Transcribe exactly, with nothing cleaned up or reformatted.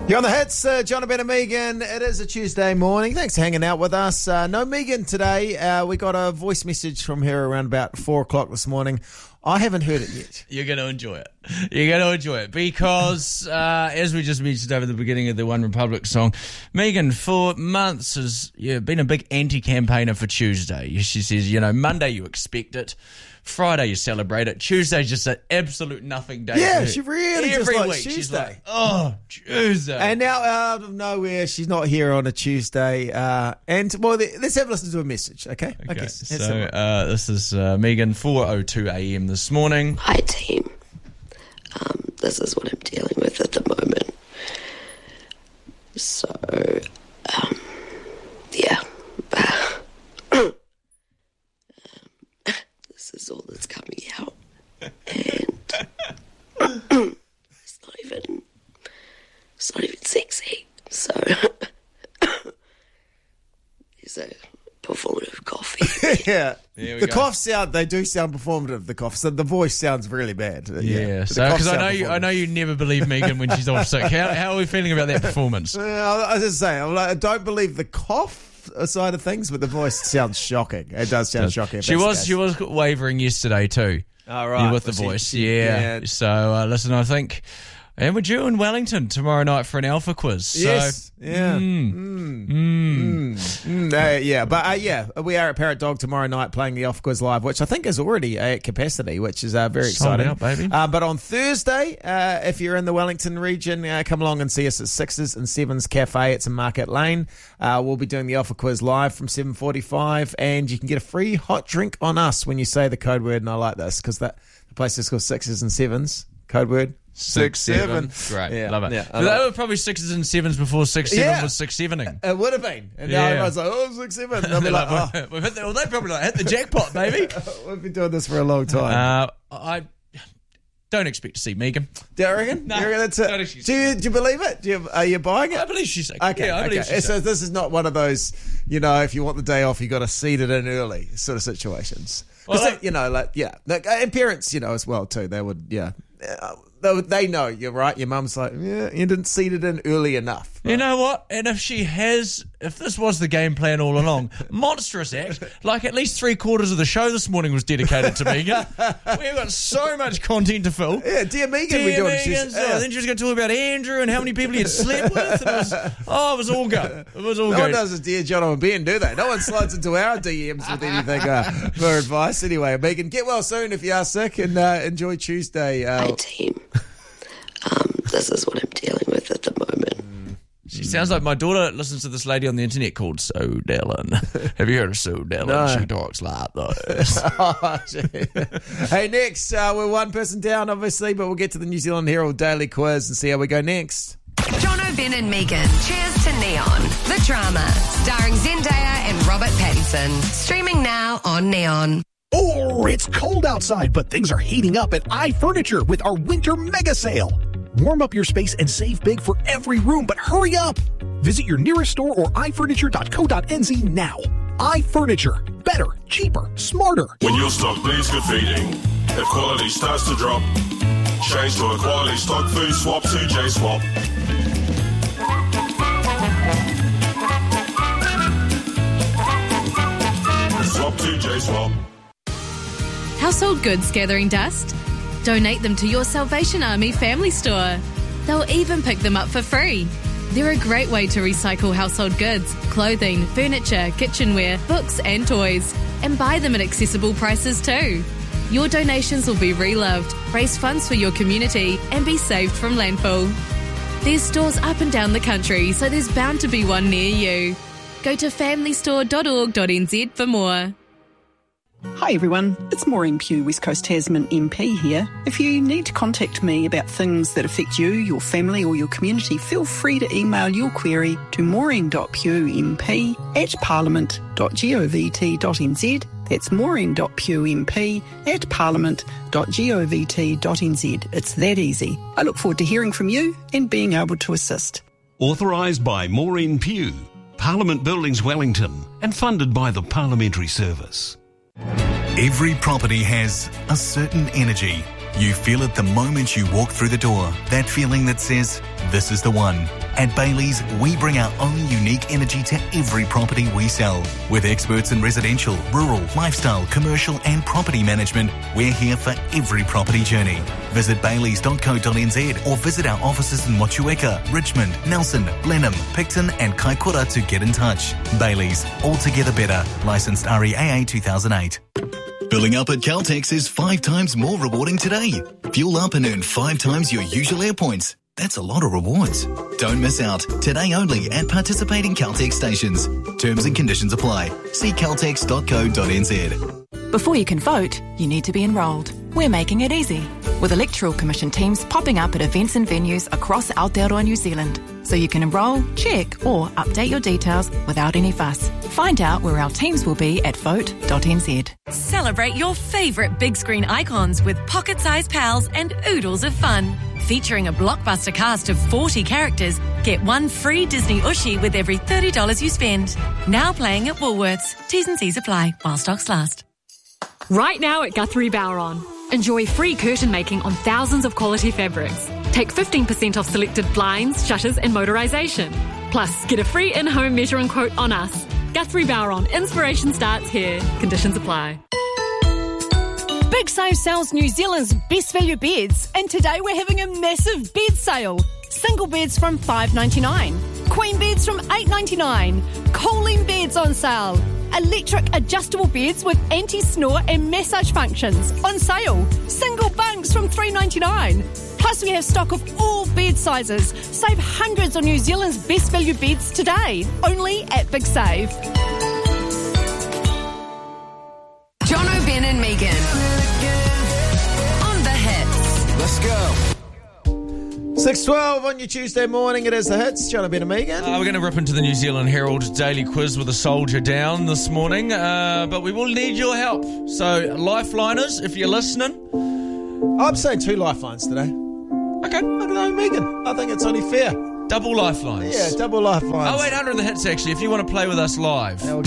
You're on the hits, uh, Jonathan and Megan. It is a Tuesday morning. Thanks for hanging out with us. Uh, no Megan today. Uh, we got a voice message from her around about four o'clock this morning. I haven't heard it yet. You're going to enjoy it. You're going to enjoy it because, uh, as we just mentioned over the beginning of the One Republic song, Megan, for months, has yeah, been a big anti-campaigner for Tuesday. She says, you know, Monday you expect it. Friday you celebrate it. Tuesday's just an absolute nothing day. Yeah, she really just Every likes week Tuesday. she's like, oh, Tuesday. And now out of nowhere, she's not here on a Tuesday. Uh, and, well, let's have a listen to a message, okay? Okay, okay so uh, this is uh, Megan, four oh two a.m. this morning. Hi, team. Um, this is what I'm dealing with at the moment. So, um, yeah. um, this is all that's coming out. And it's not even, it's not even sexy. So, there's a performative coffee. yeah. There we the go. coughs sound, they do sound performative, the coughs. So the voice sounds really bad. Uh, Yeah, yeah. so because I know you, I know you never believe Megan when she's off sick. How, how are we feeling about that performance? Uh, I was just saying, I'm like, I don't believe the cough side of things, but the voice sounds shocking. It does sound shocking. if She that's the was case. she was wavering yesterday too. Oh, right. Yeah, with Well, the she- voice, she- yeah. yeah. So uh, listen, I think, and we're due in Wellington tomorrow night for an Alpha quiz. So, Yes. Yeah. Mm, Mm. mm. Mm, uh, yeah, but uh, yeah, we are at Parrot Dog tomorrow night playing the Off Quiz Live, which I think is already at capacity, which is uh, very Sold exciting. out, baby. Uh, but on Thursday, uh, if you're in the Wellington region, uh, come along and see us at Sixes and Sevens Cafe. It's in Market Lane. Uh, we'll be doing the Offer Quiz Live from seven forty-five, and you can get a free hot drink on us when you say the code word, and I like this, because that the place is called Sixes and Sevens. Code word? Six, seven. Great, Yeah, love it. yeah, I But love they were probably sixes and sevens before six seven Yeah. was six sevening. It would have been. And now Yeah. everyone's like, oh, six, seven. And they'll be like, oh, We've hit the, well, they probably like hit the jackpot, baby. we've been doing this for a long time. Uh, I don't expect to see Megan. Do you reckon? No, you reckon that's it? don't actually do, you, do you believe it? Do you, are you buying it? I believe she's sick. Okay, yeah, I believe okay. she's So sick. this is not one of those, you know, if you want the day off, you got to seed it in early sort of situations. 'Cause Well, they- you know, like, yeah. Like, and parents, you know, as well, too, they would, yeah. Uh, They, they know, you're right. Your mum's like, yeah, you didn't seed it in early enough. You know what? And if she has, if this was the game plan all along, monstrous act. Like at least three quarters of the show this morning was dedicated to Megan. We've got so much content to fill. Yeah, dear Megan, Dear we're doing Megan, she's- so yeah. then she was going to talk about Andrew and how many people he had slept with. And it was, oh, it was all go. It was all No go. one does a Dear John or Ben, do they? No one slides into our D Ms with anything uh, for advice. Anyway, Megan, get well soon if you are sick, and uh, enjoy Tuesday. Uh, Hi, team. Um, this is what I'm dealing with at the moment. She sounds like my daughter listens to this lady on the internet called So Dellen. Have you heard of So Dellen? No. She talks like this. Oh, gee. Hey, next, uh, we're one person down, obviously, but we'll get to the New Zealand Herald Daily Quiz and see how we go next. Jono, Ben and Megan. Cheers to Neon. The drama. Starring Zendaya and Robert Pattinson. Streaming now on Neon. Oh, it's cold outside, but things are heating up at iFurniture with our winter mega sale. Warm up your space and save big for every room, but hurry up. Visit your nearest store or i furniture dot co dot n z now. iFurniture. Better, cheaper, smarter. When your stock needs good feeding, if quality starts to drop, change to a quality stock food swap to J Swap. Swap to J Swap. Household goods gathering dust? Donate them to your Salvation Army family store. They'll even pick them up for free. They're a great way to recycle household goods, clothing, furniture, kitchenware, books and toys, and buy them at accessible prices too. Your donations will be reloved, raise funds for your community, and be saved from landfill. There's stores up and down the country, so there's bound to be one near you. Go to family store dot org dot n z for more. Hi everyone, it's Maureen Pugh, West Coast Tasman M P here. If you need to contact me about things that affect you, your family or your community, feel free to email your query to maureen dot pugh m p at parliament dot govt dot n z. That's maureen dot pugh m p at parliament dot govt dot n z. It's that easy. I look forward to hearing from you and being able to assist. Authorised by Maureen Pugh, Parliament Buildings Wellington, and funded by the Parliamentary Service. Every property has a certain energy. You feel it the moment you walk through the door. That feeling that says, this is the one. At Baileys, we bring our own unique energy to every property we sell. With experts in residential, rural, lifestyle, commercial and property management, we're here for every property journey. Visit baileys dot co dot n z or visit our offices in Motueka, Richmond, Nelson, Blenheim, Picton and Kaikoura to get in touch. Baileys, altogether better. Licensed R E A A two thousand eight. Filling up at Caltex is five times more rewarding today. Fuel up and earn five times your usual air points. That's a lot of rewards. Don't miss out. Today only at participating Caltex stations. Terms and conditions apply. See caltex dot co dot n z. Before you can vote, you need to be enrolled. We're making it easy, with Electoral Commission teams popping up at events and venues across Aotearoa, New Zealand. So you can enrol, check or update your details without any fuss. Find out where our teams will be at vote dot n z. Celebrate your favourite big screen icons with pocket-sized pals and oodles of fun. Featuring a blockbuster cast of forty characters, get one free Disney Ushi with every thirty dollars you spend. Now playing at Woolworths. T's and C's apply while stocks last. Right now at Guthrie Bowron. Enjoy free curtain making on thousands of quality fabrics. Take fifteen percent off selected blinds, shutters and motorisation. Plus, get a free in-home measuring quote on us. Guthrie Bowron. Inspiration starts here. Conditions apply. Big Save sells New Zealand's best value beds, and today we're having a massive bed sale. Single beds from five dollars ninety-nine, queen beds from eight dollars ninety-nine, Colleen beds on sale, electric adjustable beds with anti-snore and massage functions on sale, single bunks from three dollars ninety-nine. Plus we have stock of all bed sizes. Save hundreds on New Zealand's best value beds today, only at Big Save. Jono, Ben and Megan on the hits. Let's go. six twelve on your Tuesday morning. It is the hits. John, Ben and Megan. Uh, we're going to rip into the New Zealand Herald daily quiz with a soldier down this morning, uh, but we will need your help. So, lifeliners, if you're listening. I'm saying two lifelines today. Okay. I don't know, Megan. I think it's only fair. Double lifelines. Yeah, double lifelines. Oh, eight hundred the hits, actually, if you want to play with us live.